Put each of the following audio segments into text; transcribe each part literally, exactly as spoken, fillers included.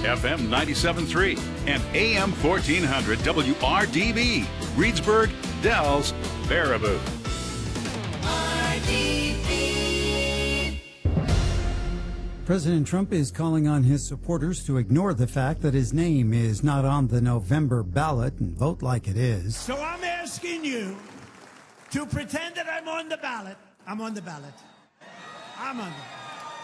F M ninety-seven point three, and A M fourteen hundred W R D B. Reedsburg, Dells, Baraboo. President Trump is calling on his supporters to ignore the fact that his name is not on the November ballot and vote like it is. So I'm asking you to pretend that I'm on the ballot. I'm on the ballot. I'm on the ballot.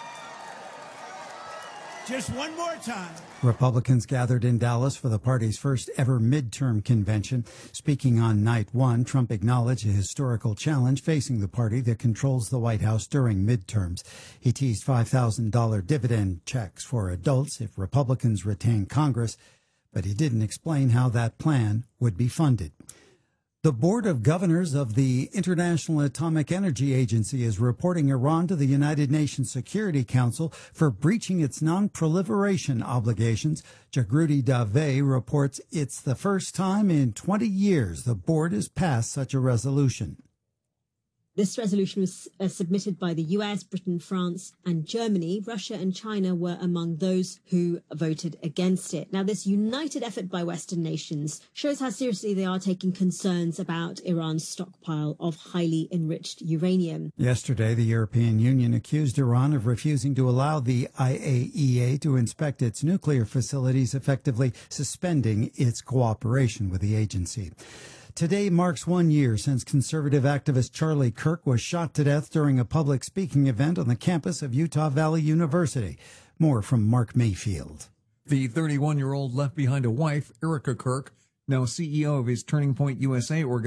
Just one more time. Republicans gathered in Dallas for the party's first ever midterm convention. Speaking on night one, Trump acknowledged a historical challenge facing the party that controls the White House during midterms. He teased five thousand dollars dividend checks for adults if Republicans retain Congress, but he didn't explain how that plan would be funded. The Board of Governors of the International Atomic Energy Agency is reporting Iran to the United Nations Security Council for breaching its non-proliferation obligations. Jagrudi Dave reports it's the first time in twenty years the board has passed such a resolution. This resolution was uh, submitted by the U S, Britain, France and Germany. Russia and China were among those who voted against it. Now, this united effort by Western nations shows how seriously they are taking concerns about Iran's stockpile of highly enriched uranium. Yesterday, the European Union accused Iran of refusing to allow the I A E A to inspect its nuclear facilities, effectively suspending its cooperation with the agency. Today marks one year since conservative activist Charlie Kirk was shot to death during a public speaking event on the campus of Utah Valley University. More from Mark Mayfield. The thirty-one-year-old left behind a wife, Erica Kirk, now C E O of his Turning Point U S A organization.